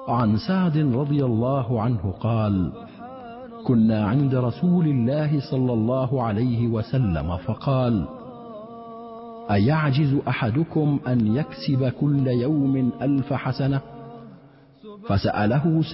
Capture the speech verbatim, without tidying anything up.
عن سعد رضي الله عنه قال: كنا عند رسول الله صلى الله عليه وسلم فقال: أيعجز أحدكم أن يكسب كل يوم ألف حسنة؟ فسأله